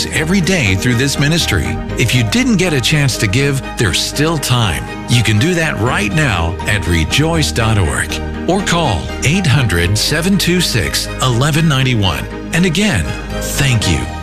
every day through this ministry. If you didn't get a chance to give, there's still time. You can do that right now at rejoice.org or call 800-726-1191. And again, thank you